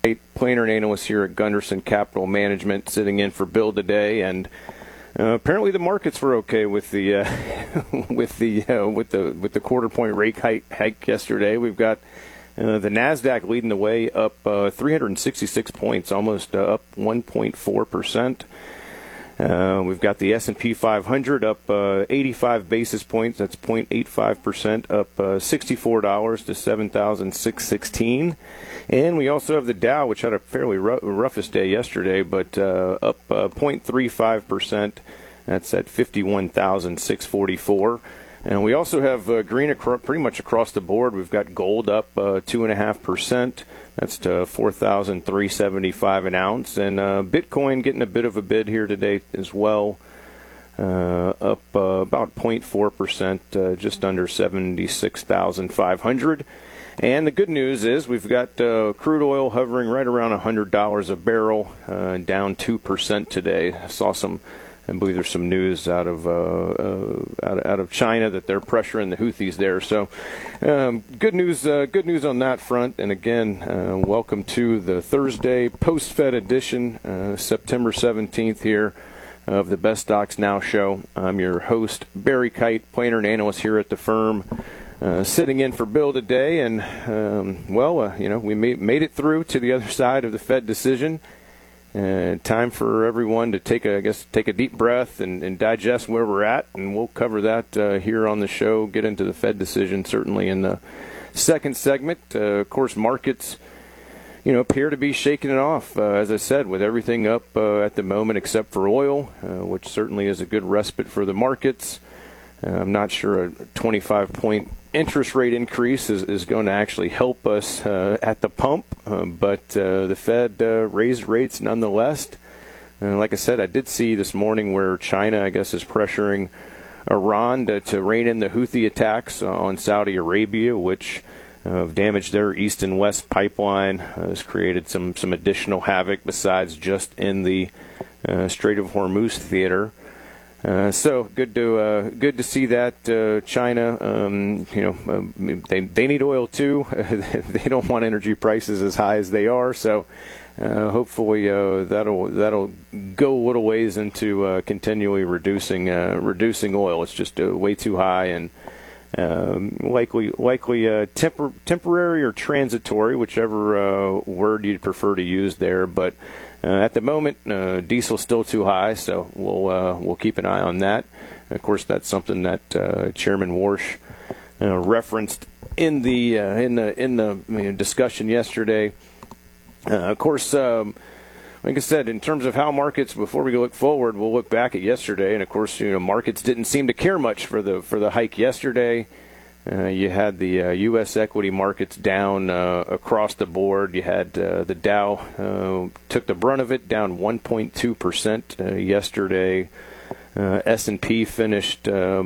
Planer analyst here at Gunderson Capital Management, sitting in for Bill today, and apparently the markets were okay with the with the quarter point rate hike yesterday. We've got the Nasdaq leading the way, up 366 points, almost up 1.4%. We've got the S&P 500 up 85 basis points. That's 0.85%, up $64 to 7,616. And we also have the Dow, which had a fairly roughest day yesterday, but up 0.35%. That's at 51,644. And we also have green pretty much across the board. We've got gold up 2.5%. That's to 4,375 an ounce. And Bitcoin getting a bit of a bid here today as well, up about 0.4%, just under 76,500. And the good news is we've got crude oil hovering right around $100 a barrel, down 2% today. I believe there's some news out of China that they're pressuring the Houthis there. So good news on that front. And again, welcome to the Thursday post-Fed edition, September 17th here of the Best Stocks Now show. I'm your host, Barry Kite, planer and analyst here at the firm, sitting in for Bill today. And we made it through to the other side of the Fed decision. Time for everyone to take a deep breath and digest where we're at, and we'll cover that here on the show, get into the Fed decision certainly in the second segment. Of course, markets appear to be shaking it off, as I said, with everything up at the moment except for oil, which certainly is a good respite for the markets. I'm not sure a 25-point interest rate increase is going to actually help us at the pump, but the Fed raised rates nonetheless. Like I said, I did see this morning where China, I guess, is pressuring Iran to rein in the Houthi attacks on Saudi Arabia, which have damaged their east and west pipeline, has created some additional havoc besides just in the Strait of Hormuz theater. So good to see that China, they need oil too. They don't want energy prices as high as they are. So hopefully that'll go a little ways into continually reducing oil. It's just way too high and likely temporary or transitory, whichever word you'd prefer to use there, but. At the moment, diesel's still too high, so we'll keep an eye on that. Of course, that's something that Chairman Warsh referenced in the discussion yesterday. Of course, like I said, in terms of how markets, before we look forward, we'll look back at yesterday, and of course, markets didn't seem to care much for the hike yesterday. You had the U.S. equity markets down across the board. You had the Dow took the brunt of it, down 1.2% yesterday. S&P finished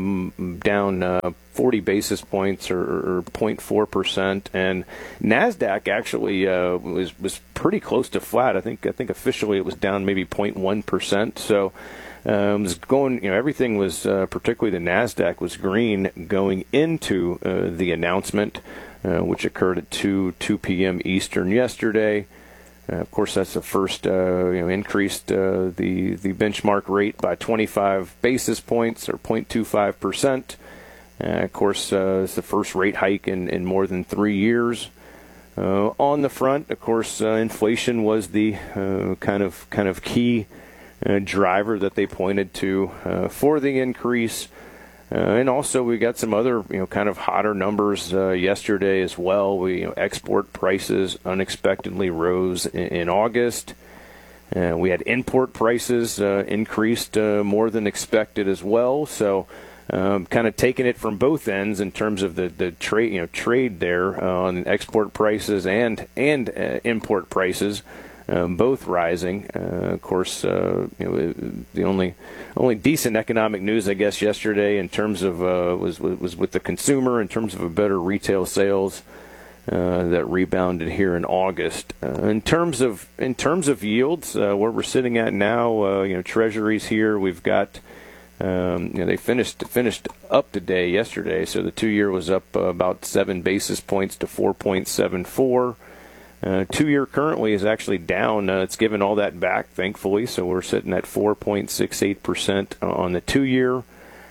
down 40 basis points or 0.4%, and Nasdaq actually was pretty close to flat. I think officially it was down maybe 0.1%. So. Everything was, particularly the Nasdaq, was green going into the announcement, which occurred at 2 p.m. Eastern yesterday. Of course, that's the first, increased the benchmark rate by 25 basis points or 0.25%. Of course, it's the first rate hike in more than 3 years. On the front, of course, inflation was the kind of key driver that they pointed to for the increase. And also we got some other, kind of hotter numbers yesterday as well. Export prices unexpectedly rose in August. We had import prices increased more than expected as well. So kind of taking it from both ends in terms of the trade there on export prices and import prices. Both rising. Of course, the only decent economic news, I guess, yesterday in terms of was with the consumer in terms of a better retail sales that rebounded here in August. In terms of yields, where we're sitting at now, Treasuries here, we've got they finished up today yesterday, so the 2-year was up about 7 basis points to 4.74. 2-year currently is actually down. It's given all that back, thankfully, so we're sitting at 4.68% on the 2-year.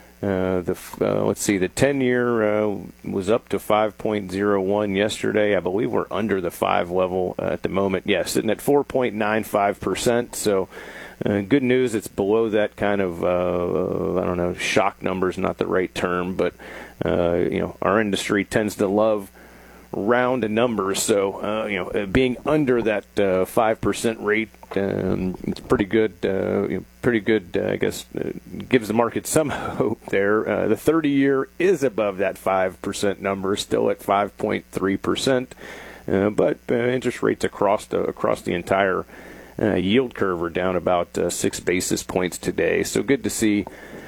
Let's see, the 10-year was up to 5.01 yesterday. I believe we're under the 5 level at the moment. Yeah, sitting at 4.95%. So good news, it's below that kind of, I don't know, shock number is not the right term, but, our industry tends to love round numbers. So, being under that 5% rate, it's pretty good. Pretty good, I guess, gives the market some hope there. The 30-year is above that 5% number, still at 5.3%. But interest rates across the entire yield curve are down about 6 basis points today. So good to see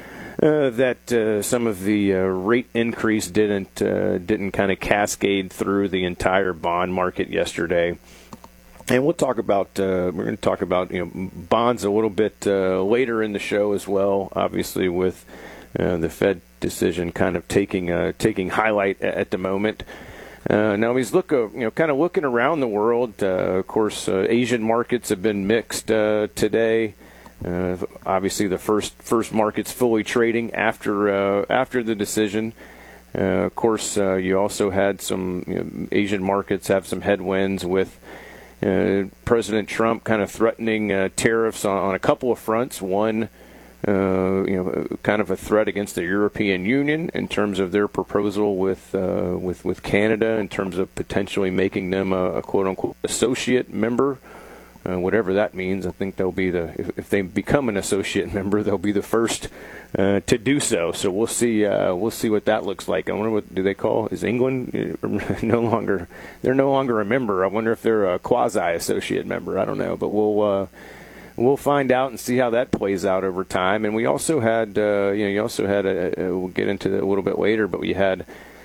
that some of the rate increase didn't kind of cascade through the entire bond market yesterday. And we'll talk about we're going to talk about bonds a little bit later in the show as well. Obviously, with the Fed decision kind of taking highlight at the moment. Now he's kind of looking around the world. Of course, Asian markets have been mixed today. Obviously, the first market's fully trading after the decision. Of course, you also had some Asian markets have some headwinds with President Trump kind of threatening tariffs on a couple of fronts. One, kind of a threat against the European Union in terms of their proposal with Canada in terms of potentially making them a quote unquote associate member. Whatever that means, I think they'll be if they become an associate member, they'll be the first to do so. So we'll see what that looks like. I wonder what do they call? Is England no longer? They're no longer a member. I wonder if they're a quasi associate member. I don't know, but we'll find out and see how that plays out over time. And we also had we'll get into it a little bit later, but we had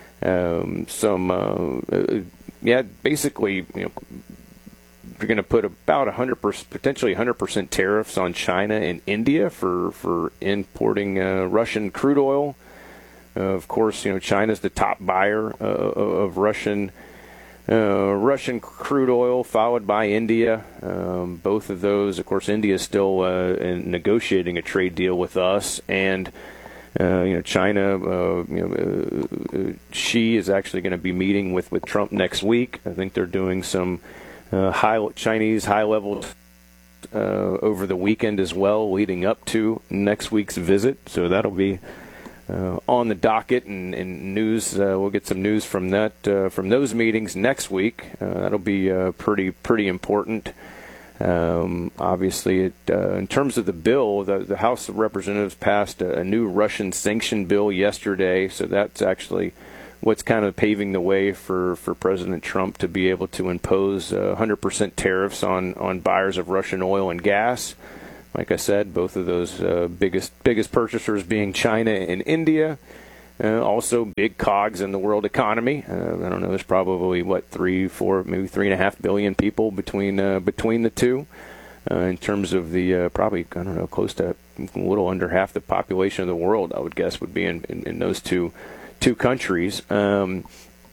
basically you're going to put about 100%, potentially 100% tariffs on China and India for importing Russian crude oil. Of course, China's the top buyer of Russian crude oil, followed by India. Both of those, of course, India is still negotiating a trade deal with us, and China. Xi is actually going to be meeting with Trump next week. I think they're doing some Chinese high-level over the weekend as well, leading up to next week's visit. So that'll be on the docket and news. We'll get some news from from those meetings next week. That'll be pretty important. Obviously, in terms of the bill, the House of Representatives passed a new Russian sanction bill yesterday. So that's actually what's kind of paving the way for President Trump to be able to impose 100% tariffs on buyers of Russian oil and gas. Like I said, both of those biggest purchasers being China and India. Also big cogs in the world economy. I don't know, there's probably 3, 4, maybe 3.5 billion people between the two. In terms of the probably, I don't know, close to a little under half the population of the world, I would guess, would be in those two countries. From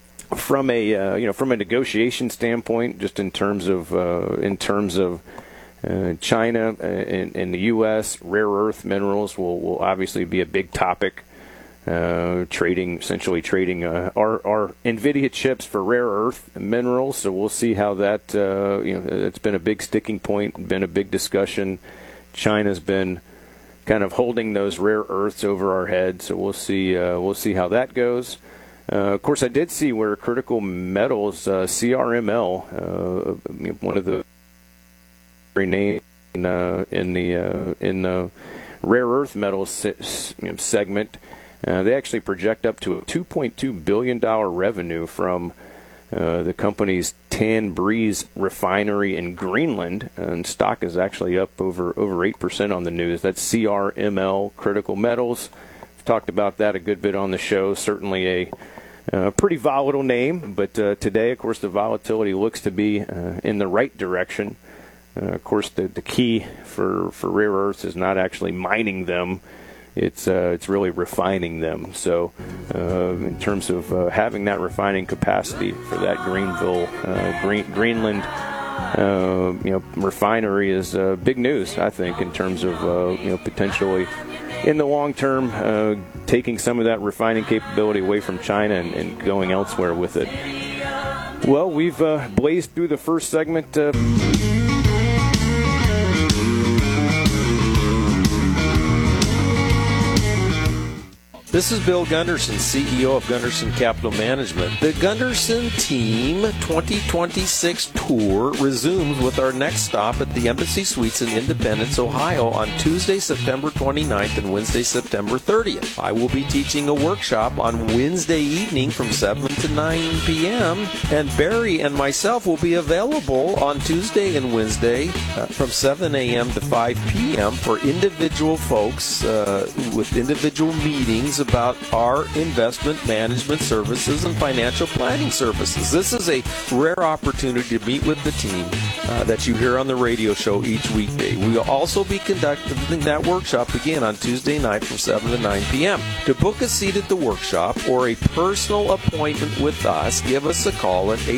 a negotiation standpoint, just in terms of China and the U.S., rare earth minerals will obviously be a big topic. Essentially trading our NVIDIA chips for rare earth minerals. So we'll see how that. It's been a big sticking point, been a big discussion. China's been kind of holding those rare earths over our heads. So we'll see how that goes. Of course, I did see where critical metals, CRML, one of the names in the rare earth metals segment, they actually project up to a $2.2 billion revenue from the company's Tanbreez refinery in Greenland, and stock is actually up over 8% on the news. That's CRML, Critical Metals. We've talked about that a good bit on the show. Certainly a pretty volatile name, but today, of course, the volatility looks to be in the right direction. Of course, the key for rare earths is not actually mining them. it's really refining them. So in terms of having that refining capacity for that Greenland refinery is big news, I think, in terms of potentially in the long term taking some of that refining capability away from China and going elsewhere with it. Well, we've blazed through the first segment. This is Bill Gunderson, CEO of Gunderson Capital Management. The Gunderson Team 2026 Tour resumes with our next stop at the Embassy Suites in Independence, Ohio on Tuesday, September 29th and Wednesday, September 30th. I will be teaching a workshop on Wednesday evening from 7 to 9 p.m. and Barry and myself will be available on Tuesday and Wednesday from 7 a.m. to 5 p.m. for individual folks with individual meetings about our investment management services and financial planning services. This is a rare opportunity to meet with the team that you hear on the radio show each weekday. We will also be conducting that workshop again on Tuesday night from 7 to 9 p.m. To book a seat at the workshop or a personal appointment with us, give us a call at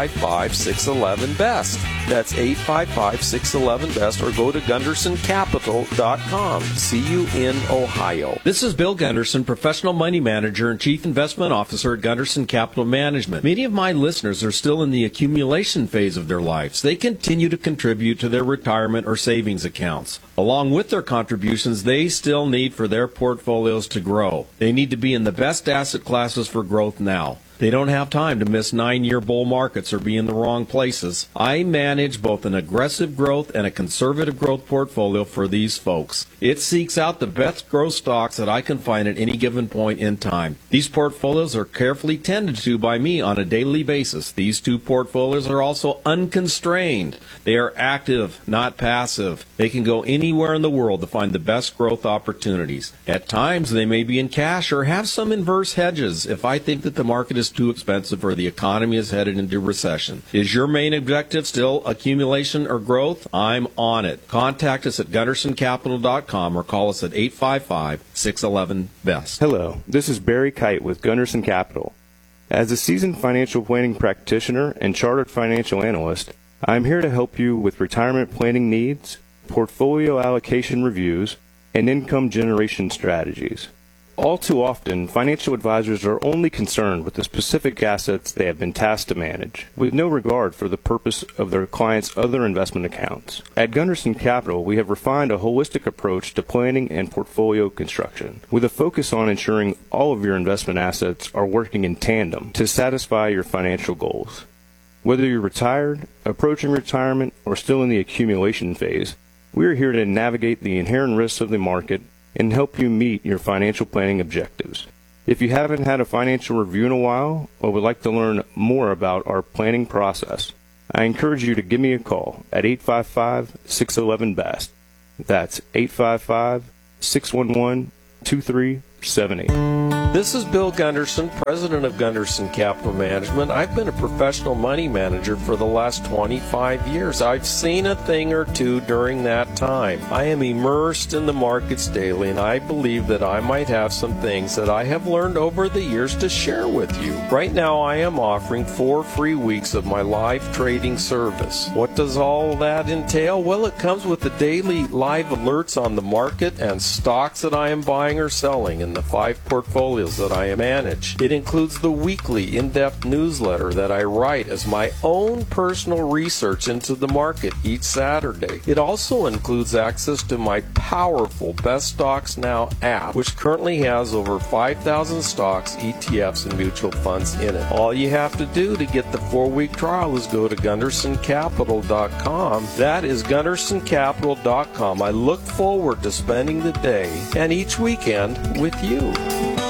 855-611-BEST. That's 855-611-BEST, or go to GundersonCapital.com. See you in Ohio. This is Bill Gunderson, Professional Money Manager and Chief Investment Officer at Gunderson Capital Management. Many of my listeners are still in the accumulation phase of their lives. They continue to contribute to their retirement or savings accounts. Along with their contributions, they still need for their portfolios to grow. They need to be in the best asset classes for growth now. They don't have time to miss 9-year bull markets or be in the wrong places. I manage both an aggressive growth and a conservative growth portfolio for these folks. It seeks out the best growth stocks that I can find at any given point in time. These portfolios are carefully tended to by me on a daily basis. These two portfolios are also unconstrained. They are active, not passive. They can go anywhere in the world to find the best growth opportunities. At times, they may be in cash or have some inverse hedges if I think that the market is too expensive or the economy is headed into recession. Is your main objective still accumulation or growth? I'm on it. Contact us at GundersonCapital.com or call us at 855-611-BEST. Hello, this is Barry Kite with Gunderson Capital. As a seasoned financial planning practitioner and chartered financial analyst, I'm here to help you with retirement planning needs, portfolio allocation reviews, and income generation strategies. All too often, financial advisors are only concerned with the specific assets they have been tasked to manage, with no regard for the purpose of their clients' other investment accounts. At Gunderson Capital, we have refined a holistic approach to planning and portfolio construction, with a focus on ensuring all of your investment assets are working in tandem to satisfy your financial goals. Whether you're retired, approaching retirement, or still in the accumulation phase, we are here to navigate the inherent risks of the market and help you meet your financial planning objectives. If you haven't had a financial review in a while or would like to learn more about our planning process, I encourage you to give me a call at 855-611-BEST. That's 855-611-2378. This is Bill Gunderson, President of Gunderson Capital Management. I've been a professional money manager for the last 25 years. I've seen a thing or two during that time. I am immersed in the markets daily, and I believe that I might have some things that I have learned over the years to share with you. Right now, I am offering 4 free weeks of my live trading service. What does all that entail? Well, it comes with the daily live alerts on the market and stocks that I am buying or selling in the 5 portfolios that I manage. It includes the weekly in-depth newsletter that I write as my own personal research into the market each Saturday. It also includes access to my powerful Best Stocks Now app, which currently has over 5,000 stocks, ETFs, and mutual funds in it. All you have to do to get the 4-week trial is go to GundersonCapital.com. That is GundersonCapital.com. I look forward to spending the day and each weekend with you.